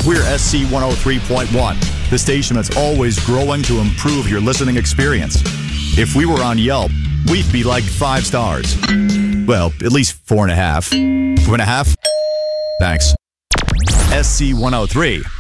We're SC 103.1, the station that's always growing to improve your listening experience. If we were on Yelp, we'd be like 5 stars. Well, at least 4.5. 2.5? Thanks. SC 103.